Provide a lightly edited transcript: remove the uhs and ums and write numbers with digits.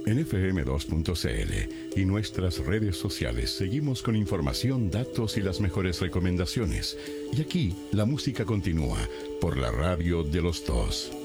En FM2.cl y nuestras redes sociales seguimos con información, datos y las mejores recomendaciones. Y aquí la música continúa por la radio de los dos.